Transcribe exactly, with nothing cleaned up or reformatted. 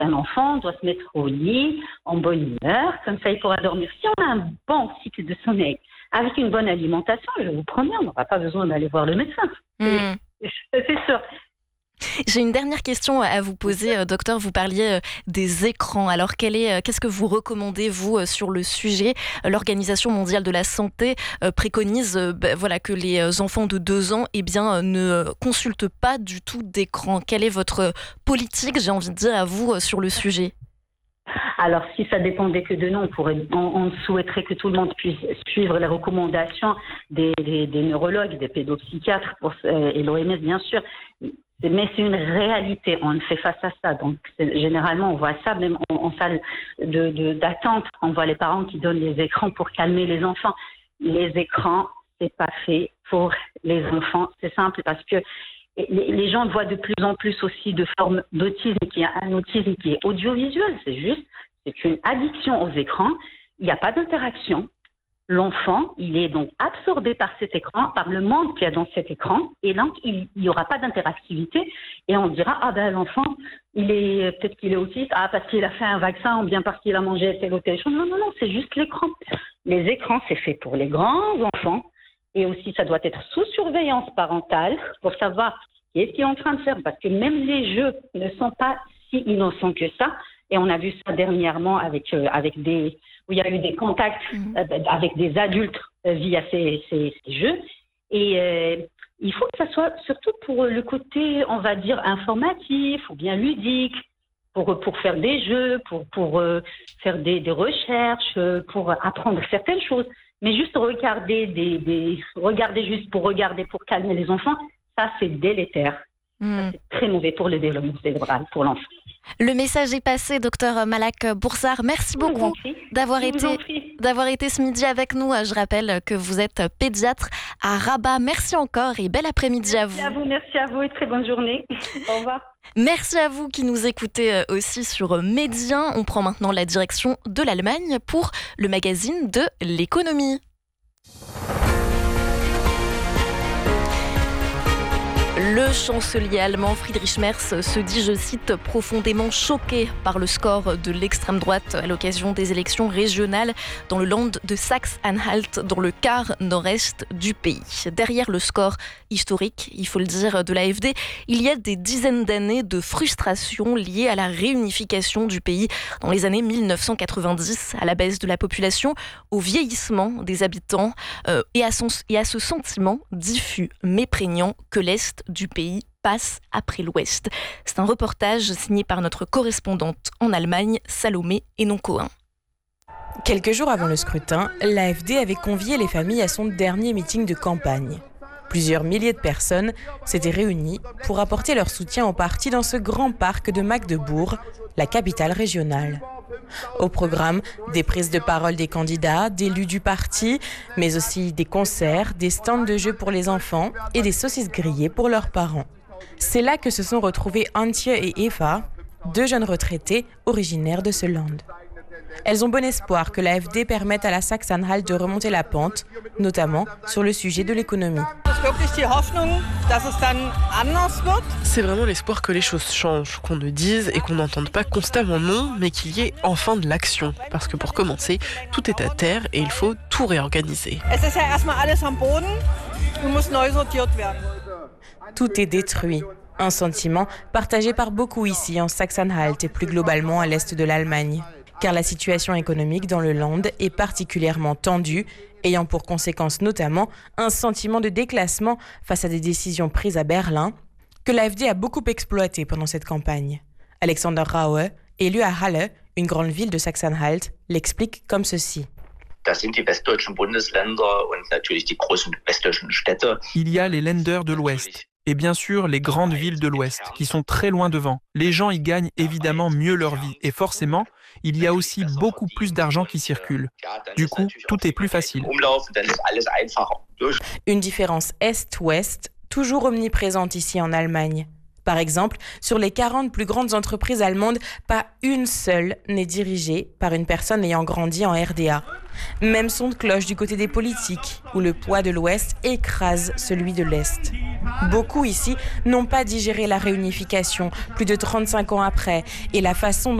Un enfant doit se mettre au lit en bonne humeur, comme ça il pourra dormir. Si on a un bon cycle de sommeil, avec une bonne alimentation, je vous promets, on n'aura pas besoin d'aller voir le médecin. Mmh. C'est, c'est sûr. J'ai une dernière question à vous poser, euh, docteur. Vous parliez euh, des écrans. Alors, quel est, euh, qu'est-ce que vous recommandez, vous, euh, sur le sujet ? L'Organisation mondiale de la santé euh, préconise euh, bah, voilà, que les enfants de deux ans eh bien, euh, ne consultent pas du tout d'écran. Quelle est votre politique, j'ai envie de dire, à vous, euh, sur le sujet ? Alors, si ça dépendait que de nous, on, pourrait, on, on souhaiterait que tout le monde puisse suivre les recommandations des, des, des neurologues, des pédopsychiatres pour, euh, et l'O M S, bien sûr. Mais c'est une réalité, on fait face à ça. Donc, c'est, généralement, on voit ça, même en, en salle de, de, d'attente. On voit les parents qui donnent les écrans pour calmer les enfants. Les écrans, c'est pas fait pour les enfants. C'est simple parce que les, les gens voient de plus en plus aussi de formes d'autisme, qui est un autisme qui est audiovisuel. C'est juste, c'est une addiction aux écrans. Il n'y a pas d'interaction. L'enfant, il est donc absorbé par cet écran, par le monde qu'il y a dans cet écran, et donc il n'y aura pas d'interactivité, et on dira, ah ben l'enfant, il est, peut-être qu'il est autiste, ah parce qu'il a fait un vaccin, ou bien parce qu'il a mangé telle ou telle chose. Non, non, non, c'est juste l'écran. Les écrans, c'est fait pour les grands enfants, et aussi ça doit être sous surveillance parentale, pour savoir qu'est-ce qu'il est en train de faire, parce que même les jeux ne sont pas si innocents que ça, et on a vu ça dernièrement avec, euh, avec des... où il y a eu des contacts euh, avec des adultes euh, via ces, ces, ces jeux. Et euh, il faut que ça soit surtout pour le côté, on va dire, informatif ou bien ludique, pour, pour faire des jeux, pour, pour euh, faire des, des recherches, pour apprendre certaines choses. Mais juste regarder, des, des, regarder juste pour regarder, pour calmer les enfants, ça c'est délétère. Mmh. Ça, c'est très mauvais pour le développement cérébral, pour l'enfant. Le message est passé, docteur Malak Boursard. Merci beaucoup d'avoir été, d'avoir été ce midi avec nous. Je rappelle que vous êtes pédiatre à Rabat. Merci encore et bel après-midi à vous. Merci à vous, merci à vous et très bonne journée. Au revoir. Merci à vous qui nous écoutez aussi sur Médien. On prend maintenant la direction de l'Allemagne pour le magazine de l'économie. Le chancelier allemand Friedrich Merz se dit, je cite, profondément choqué par le score de l'extrême droite à l'occasion des élections régionales dans le land de Saxe-Anhalt, dans le quart nord-est du pays. Derrière le score historique, il faut le dire, de l'A F D, il y a des dizaines d'années de frustration liées à la réunification du pays dans les années mille neuf cent quatre-vingt-dix, à la baisse de la population, au vieillissement des habitants euh, et, à son, et à ce sentiment diffus mais prégnant que l'Est du pays passe après l'Ouest. C'est un reportage signé par notre correspondante en Allemagne, Salomé Hénon-Cohen. Quelques jours avant le scrutin, l'A F D avait convié les familles à son dernier meeting de campagne. Plusieurs milliers de personnes s'étaient réunies pour apporter leur soutien au parti dans ce grand parc de Magdebourg, la capitale régionale. Au programme, des prises de parole des candidats, d'élus du parti, mais aussi des concerts, des stands de jeux pour les enfants et des saucisses grillées pour leurs parents. C'est là que se sont retrouvés Antje et Eva, deux jeunes retraités originaires de ce land. Elles ont bon espoir que l'A F D permette à la Saxe-Anhalt de remonter la pente, notamment sur le sujet de l'économie. C'est vraiment l'espoir que les choses changent, qu'on ne dise et qu'on n'entende pas constamment non, mais qu'il y ait enfin de l'action. Parce que pour commencer, tout est à terre et il faut tout réorganiser. Tout est détruit. Un sentiment partagé par beaucoup ici en Saxe-Anhalt et plus globalement à l'est de l'Allemagne. Car la situation économique dans le land est particulièrement tendue, ayant pour conséquence notamment un sentiment de déclassement face à des décisions prises à Berlin, que l'A F D a beaucoup exploité pendant cette campagne. Alexander Raue, élu à Halle, une grande ville de Saxe-Anhalt, l'explique comme ceci. Il y a les Länder de l'Ouest. Et bien sûr, les grandes villes de l'Ouest, qui sont très loin devant. Les gens y gagnent évidemment mieux leur vie. Et forcément, il y a aussi beaucoup plus d'argent qui circule. Du coup, tout est plus facile. Une différence Est-Ouest, toujours omniprésente ici en Allemagne. Par exemple, sur les quarante plus grandes entreprises allemandes, pas une seule n'est dirigée par une personne ayant grandi en R D A. Même son de cloche du côté des politiques, où le poids de l'Ouest écrase celui de l'Est. Beaucoup ici n'ont pas digéré la réunification, plus de trente-cinq ans après, et la façon dont